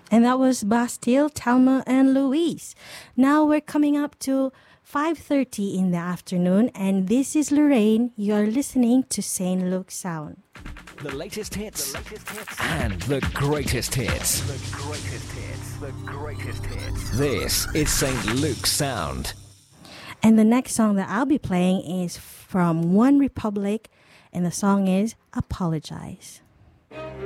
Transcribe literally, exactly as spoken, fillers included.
And that was Bastille, Thelma, and Louise. Now we're coming up to five thirty in the afternoon, and this is Lorraine. You're listening to Saint Luke Sound. The latest hits, the latest hits and the greatest hits. The greatest hits. The greatest hits. This is Saint Luke Sound. And the next song that I'll be playing is from One Republic, and the song is Apologize.